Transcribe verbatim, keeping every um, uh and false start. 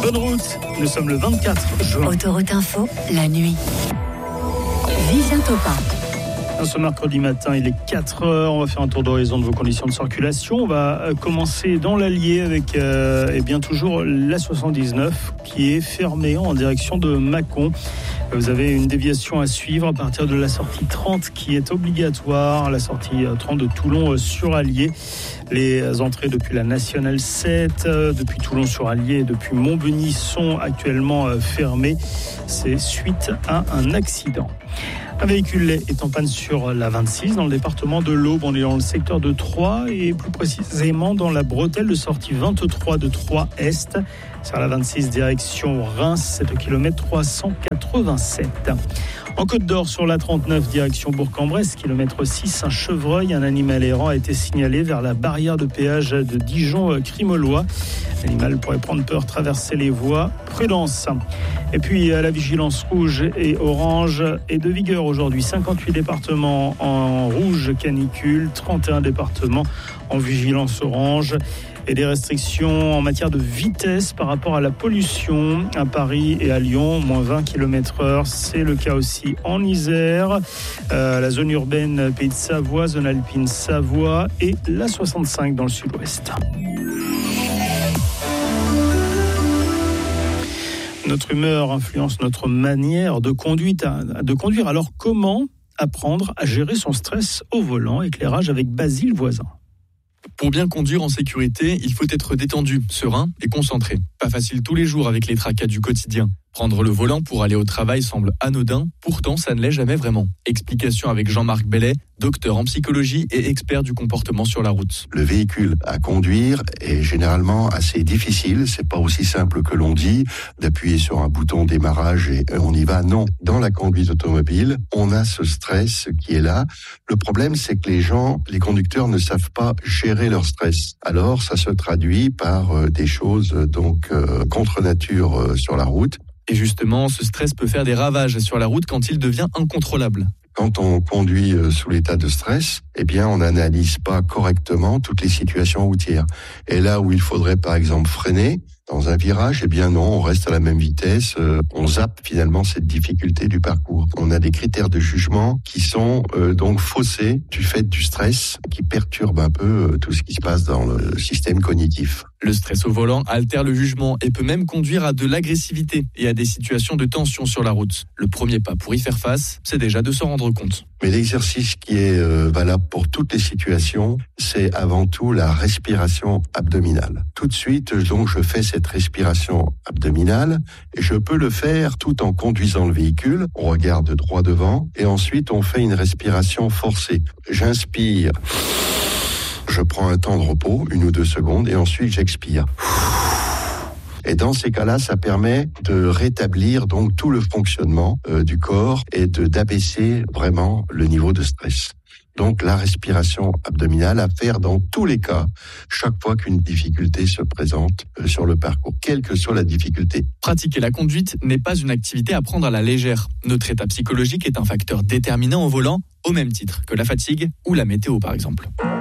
Bonne route, nous sommes le vingt-quatre juin. Autoroute Info, la nuit. Vivien Topin. Ce mercredi matin, il est quatre heures. On va faire un tour d'horizon de vos conditions de circulation. On va commencer dans l'Allier avec euh, eh bien, toujours l'A soixante-dix-neuf qui est fermée en direction de Mâcon. Vous avez une déviation à suivre à partir de la sortie trente qui est obligatoire, la sortie trente de Toulon sur Allier. Les entrées depuis la Nationale sept, depuis Toulon sur Allier et depuis Montbeugny sont actuellement fermées. C'est suite à un accident. Un véhicule est en panne sur la vingt-six dans le département de l'Aube. On est dans le secteur de Troyes et plus précisément dans la bretelle de sortie vingt-trois de Troyes Est. Sur la vingt-six direction Reims, sept kilomètres trois cent quatre-vingt-sept. En Côte d'Or, sur la trente-neuf, direction Bourg-en-Bresse, kilomètre six, un chevreuil, un animal errant a été signalé vers la barrière de péage de Dijon-Crimolois. L'animal pourrait prendre peur, traverser les voies. Prudence. Et puis, la vigilance rouge et orange est de vigueur aujourd'hui. cinquante-huit départements en rouge canicule, trente et un départements en vigilance orange. Et des restrictions en matière de vitesse par rapport à la pollution à Paris et à Lyon, moins vingt kilomètres heure. C'est le cas aussi en Isère, euh, la zone urbaine Pays de Savoie, zone alpine Savoie et la soixante-cinq dans le sud-ouest. Notre humeur influence notre manière de, conduite à, de conduire. Alors comment apprendre à gérer son stress au volant? Éclairage avec Basile Voisin. Pour bien conduire en sécurité, il faut être détendu, serein et concentré. Pas facile tous les jours avec les tracas du quotidien. Prendre le volant pour aller au travail semble anodin, pourtant ça ne l'est jamais vraiment. Explication avec Jean-Marc Bellet, docteur en psychologie et expert du comportement sur la route. Le véhicule à conduire est généralement assez difficile, c'est pas aussi simple que l'on dit, d'appuyer sur un bouton démarrage et on y va. Non, dans la conduite automobile, on a ce stress qui est là. Le problème, c'est que les gens, les conducteurs ne savent pas gérer leur stress. Alors, ça se traduit par des choses donc euh, contre nature euh, sur la route. Et justement, ce stress peut faire des ravages sur la route quand il devient incontrôlable. Quand on conduit sous l'état de stress, eh bien, on n'analyse pas correctement toutes les situations routières. Et là où il faudrait, par exemple, freiner dans un virage, eh bien non, on reste à la même vitesse. Euh, on zappe finalement cette difficulté du parcours. On a des critères de jugement qui sont euh, donc faussés du fait du stress qui perturbe un peu euh, tout ce qui se passe dans le système cognitif. Le stress au volant altère le jugement et peut même conduire à de l'agressivité et à des situations de tension sur la route. Le premier pas pour y faire face, c'est déjà de s'en rendre compte. Mais l'exercice qui est euh, valable pour toutes les situations, c'est avant tout la respiration abdominale. Tout de suite, donc, je fais cette respiration abdominale et je peux le faire tout en conduisant le véhicule. On regarde droit devant et ensuite on fait une respiration forcée. J'inspire. Je prends un temps de repos, une ou deux secondes, et ensuite j'expire. Et dans ces cas-là, ça permet de rétablir donc tout le fonctionnement euh, du corps et de d'abaisser vraiment le niveau de stress. Donc la respiration abdominale à faire dans tous les cas, chaque fois qu'une difficulté se présente euh, sur le parcours, quelle que soit la difficulté. Pratiquer la conduite n'est pas une activité à prendre à la légère. Notre état psychologique est un facteur déterminant au volant, au même titre que la fatigue ou la météo par exemple.